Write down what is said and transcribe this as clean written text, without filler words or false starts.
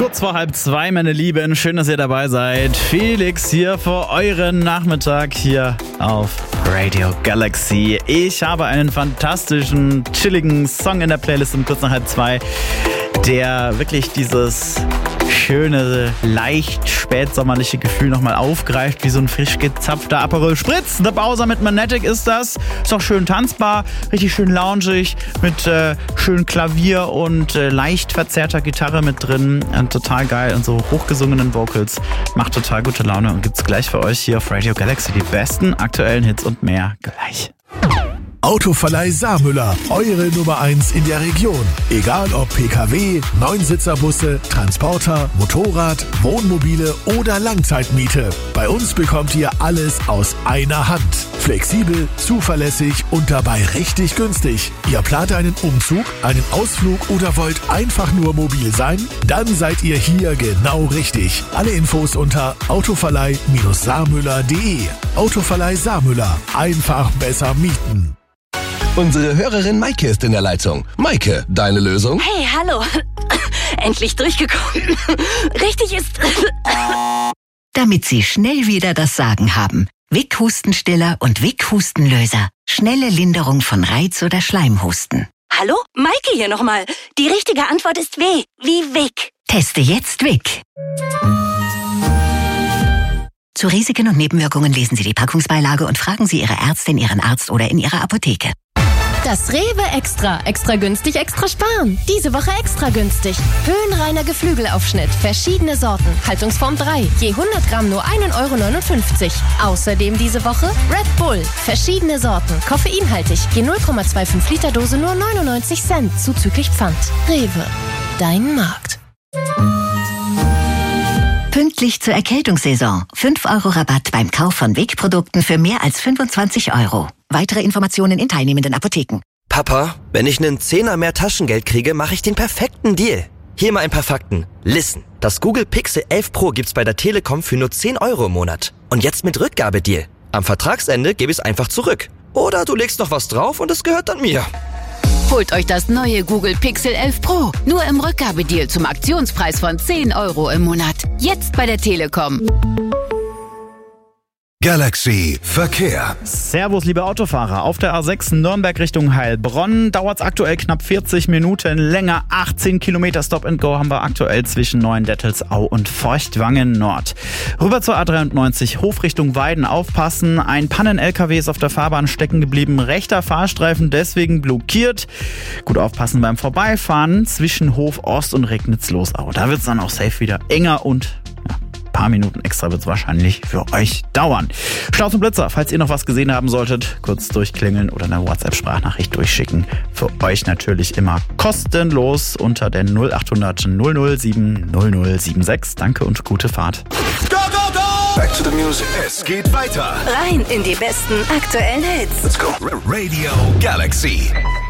Kurz vor 1:30, meine Lieben. Schön, dass ihr dabei seid. Felix hier für euren Nachmittag hier auf Radio Galaxy. Ich habe einen fantastischen, chilligen Song in der Playlist um kurz nach 1:30, der wirklich dieses schöne, leicht spätsommerliche Gefühl nochmal aufgreift, wie so ein frisch gezapfter Aperol Spritz. The Bowser mit Magnetic ist das. Ist auch schön tanzbar, richtig schön loungig, mit schön Klavier und leicht verzerrter Gitarre mit drin. Total geil und so hochgesungenen Vocals. Macht total gute Laune und gibt's gleich für euch hier auf Radio Galaxy die besten aktuellen Hits und mehr gleich. Autoverleih Saarmüller, eure Nummer 1 in der Region. Egal ob PKW, Neunsitzer-Busse, Transporter, Motorrad, Wohnmobile oder Langzeitmiete. Bei uns bekommt ihr alles aus einer Hand. Flexibel, zuverlässig und dabei richtig günstig. Ihr plant einen Umzug, einen Ausflug oder wollt einfach nur mobil sein? Dann seid ihr hier genau richtig. Alle Infos unter autoverleih-saarmüller.de. Autoverleih Saarmüller. Einfach besser mieten. Unsere Hörerin Maike ist in der Leitung. Maike, deine Lösung? Hey, hallo. Endlich durchgekommen. Richtig ist... Damit Sie schnell wieder das Sagen haben. Vic Hustenstiller und Vic Hustenlöser. Schnelle Linderung von Reiz- oder Schleimhusten. Hallo? Maike hier nochmal. Die richtige Antwort ist W. Wie Vic. Teste jetzt Vic. Zu Risiken und Nebenwirkungen lesen Sie die Packungsbeilage und fragen Sie Ihre Ärztin, Ihren Arzt oder in Ihrer Apotheke. Das Rewe Extra. Extra günstig, extra sparen. Diese Woche extra günstig. Höhenreiner Geflügelaufschnitt. Verschiedene Sorten. Haltungsform 3. Je 100 Gramm nur 1,59 €. Außerdem diese Woche Red Bull. Verschiedene Sorten. Koffeinhaltig. Je 0,25 Liter Dose nur 99 Cent. Zuzüglich Pfand. Rewe. Dein Markt. Pünktlich zur Erkältungssaison. 5 € Rabatt beim Kauf von Vic-Produkten für mehr als 25 €. Weitere Informationen in teilnehmenden Apotheken. Papa, wenn ich einen Zehner mehr Taschengeld kriege, mache ich den perfekten Deal. Hier mal ein paar Fakten. Listen, das Google Pixel 11 Pro gibt's bei der Telekom für nur 10 € im Monat. Und jetzt mit Rückgabedeal. Am Vertragsende gebe ich es einfach zurück. Oder du legst noch was drauf und es gehört dann mir. Holt euch das neue Google Pixel 11 Pro. Nur im Rückgabedeal zum Aktionspreis von 10 € im Monat. Jetzt bei der Telekom. Galaxy Verkehr. Servus, liebe Autofahrer. Auf der A6 Nürnberg Richtung Heilbronn dauert es aktuell knapp 40 Minuten länger. 18 Kilometer Stop-and-Go haben wir aktuell zwischen Neuendettelsau und Feuchtwangen Nord. Rüber zur A93 Hof Richtung Weiden aufpassen. Ein Pannen-LKW ist auf der Fahrbahn stecken geblieben. Rechter Fahrstreifen deswegen blockiert. Gut aufpassen beim Vorbeifahren zwischen Hof Ost und Regnitz-Losau. Da wird es dann auch safe wieder enger und paar Minuten extra wird es wahrscheinlich für euch dauern. Staus und Blitzer, falls ihr noch was gesehen haben solltet, kurz durchklingeln oder eine WhatsApp-Sprachnachricht durchschicken. Für euch natürlich immer kostenlos unter der 0800 007 0076. Danke und gute Fahrt. Go, go, go! Back to the music. Es geht weiter. Rein in die besten aktuellen Hits. Let's go. Radio Galaxy.